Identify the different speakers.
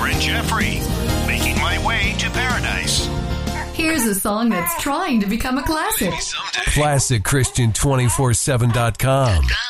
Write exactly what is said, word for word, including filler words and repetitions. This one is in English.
Speaker 1: Amber and Jeffrey, making my way to paradise.
Speaker 2: Here's a song that's trying to become a classic.
Speaker 1: Someday.
Speaker 3: Classic Christian two forty-seven dot com.